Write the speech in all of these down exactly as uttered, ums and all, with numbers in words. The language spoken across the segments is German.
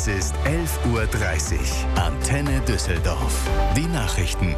Es ist elf Uhr dreißig. Antenne Düsseldorf. Die Nachrichten.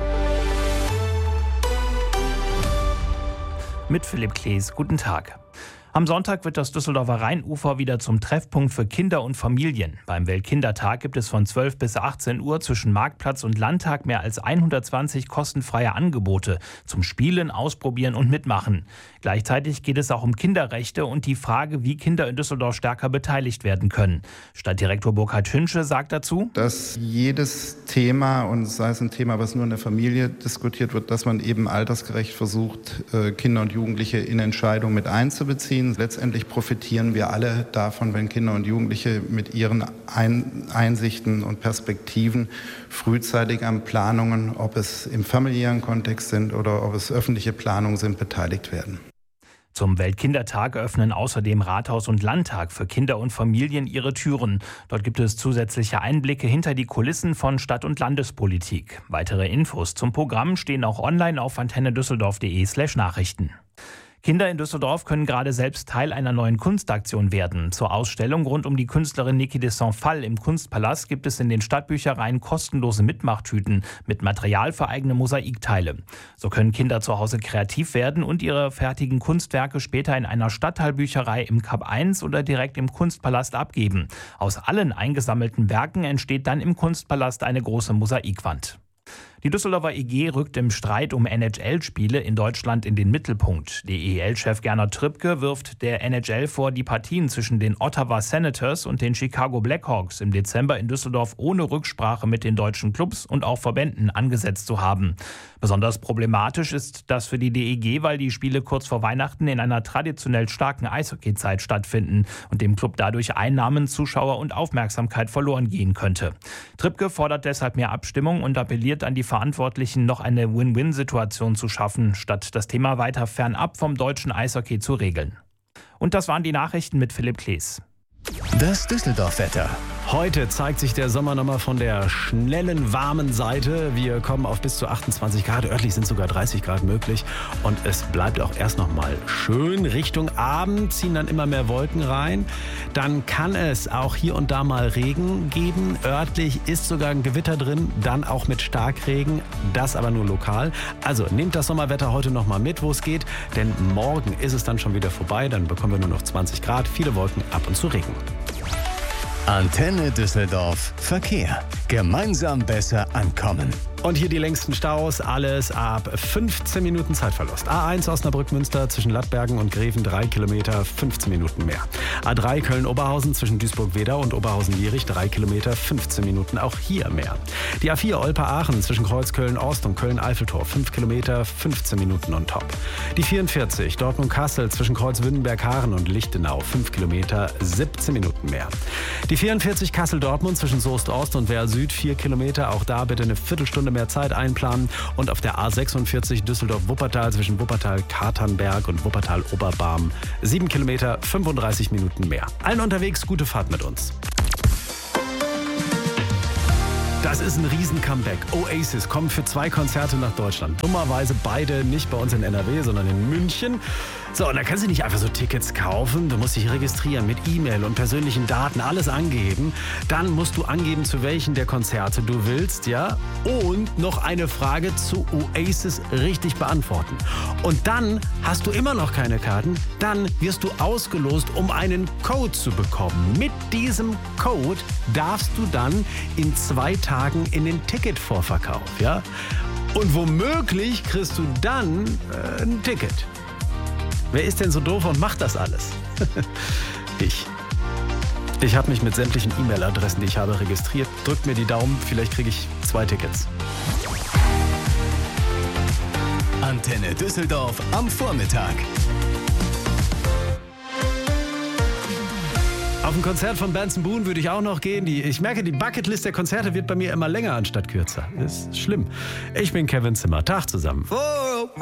Mit Philipp Klees. Guten Tag. Am Sonntag wird das Düsseldorfer Rheinufer wieder zum Treffpunkt für Kinder und Familien. Beim Weltkindertag gibt es von zwölf bis achtzehn Uhr zwischen Marktplatz und Landtag mehr als hundertzwanzig kostenfreie Angebote zum Spielen, Ausprobieren und Mitmachen. Gleichzeitig geht es auch um Kinderrechte und die Frage, wie Kinder in Düsseldorf stärker beteiligt werden können. Stadtdirektor Burkhard Hünsche sagt dazu, dass jedes Thema, und sei es ein Thema, was nur in der Familie diskutiert wird, dass man eben altersgerecht versucht, Kinder und Jugendliche in Entscheidungen mit einzubeziehen. Letztendlich profitieren wir alle davon, wenn Kinder und Jugendliche mit ihren Einsichten und Perspektiven frühzeitig an Planungen, ob es im familiären Kontext sind oder ob es öffentliche Planungen sind, beteiligt werden. Zum Weltkindertag öffnen außerdem Rathaus und Landtag für Kinder und Familien ihre Türen. Dort gibt es zusätzliche Einblicke hinter die Kulissen von Stadt- und Landespolitik. Weitere Infos zum Programm stehen auch online auf antennedüsseldorf.de slash Nachrichten. Kinder in Düsseldorf können gerade selbst Teil einer neuen Kunstaktion werden. Zur Ausstellung rund um die Künstlerin Niki de Saint-Phalle im Kunstpalast gibt es in den Stadtbüchereien kostenlose Mitmachtüten mit Material für eigene Mosaikteile. So können Kinder zu Hause kreativ werden und ihre fertigen Kunstwerke später in einer Stadtteilbücherei im Kap eins oder direkt im Kunstpalast abgeben. Aus allen eingesammelten Werken entsteht dann im Kunstpalast eine große Mosaikwand. Die Düsseldorfer E G rückt im Streit um N H L-Spiele in Deutschland in den Mittelpunkt. Der E L-Chef Gernot Trippke wirft der N H L vor, die Partien zwischen den Ottawa Senators und den Chicago Blackhawks im Dezember in Düsseldorf ohne Rücksprache mit den deutschen Clubs und auch Verbänden angesetzt zu haben. Besonders problematisch ist das für die D E G, weil die Spiele kurz vor Weihnachten in einer traditionell starken Eishockeyzeit stattfinden und dem Club dadurch Einnahmen, Zuschauer und Aufmerksamkeit verloren gehen könnte. Trippke fordert deshalb mehr Abstimmung und appelliert an die Verantwortlichen, noch eine Win-Win-Situation zu schaffen, statt das Thema weiter fernab vom deutschen Eishockey zu regeln. Und das waren die Nachrichten mit Philipp Klees. Das Düsseldorf-Wetter. Heute zeigt sich der Sommer nochmal von der schnellen, warmen Seite. Wir kommen auf bis zu achtundzwanzig Grad. Örtlich sind sogar dreißig Grad möglich. Und es bleibt auch erst nochmal schön. Richtung Abend ziehen dann immer mehr Wolken rein. Dann kann es auch hier und da mal Regen geben. Örtlich ist sogar ein Gewitter drin. Dann auch mit Starkregen. Das aber nur lokal. Also nehmt das Sommerwetter heute nochmal mit, wo es geht. Denn morgen ist es dann schon wieder vorbei. Dann bekommen wir nur noch zwanzig Grad. Viele Wolken, ab und zu Regen. Antenne Düsseldorf Verkehr. Gemeinsam besser ankommen. Und hier die längsten Staus, alles ab fünfzehn Minuten Zeitverlust. A eins Osnabrück-Münster zwischen Lattbergen und Greven drei Kilometer, fünfzehn Minuten mehr. A drei Köln-Oberhausen zwischen Duisburg-Wedau und Oberhausen-Lierich drei Kilometer, fünfzehn Minuten, auch hier mehr. Die A vier Olpe-Aachen zwischen Kreuz-Köln-Ost und Köln-Eiffeltor fünf Kilometer, fünfzehn Minuten on top. Die vierundvierzig Dortmund-Kassel zwischen Kreuz-Wünnenberg-Haaren und Lichtenau fünf Kilometer, siebzehn Minuten mehr. Die vierundvierzig Kassel-Dortmund zwischen Soest-Ost und Werl-Süd vier Kilometer, auch da bitte eine Viertelstunde mehr Zeit einplanen. Und auf der A sechsundvierzig Düsseldorf-Wuppertal zwischen Wuppertal-Katernberg und Wuppertal-Oberbarm sieben Kilometer, fünfunddreißig Minuten mehr. Allen unterwegs gute Fahrt mit uns. Das ist ein Riesen-Comeback. Oasis kommen für zwei Konzerte nach Deutschland. Dummerweise beide nicht bei uns in N R W, sondern in München. So, und da kannst du nicht einfach so Tickets kaufen. Du musst dich registrieren mit E-Mail und persönlichen Daten, alles angeben. Dann musst du angeben, zu welchen der Konzerte du willst, ja? Und noch eine Frage zu Oasis richtig beantworten. Und dann hast du immer noch keine Karten. Dann wirst du ausgelost, um einen Code zu bekommen. Mit diesem Code darfst du dann in zwei Tagen in den Ticketvorverkauf, ja? Und womöglich kriegst du dann äh, ein Ticket. Wer ist denn so doof und macht das alles? Ich. Ich habe mich mit sämtlichen E-Mail-Adressen, die ich habe, registriert. Drückt mir die Daumen, vielleicht kriege ich zwei Tickets. Antenne Düsseldorf am Vormittag. Auf ein Konzert von Benson Boone würde ich auch noch gehen. Die, ich merke, die Bucketlist der Konzerte wird bei mir immer länger anstatt kürzer. Das ist schlimm. Ich bin Kevin Zimmer. Tag zusammen. Oh.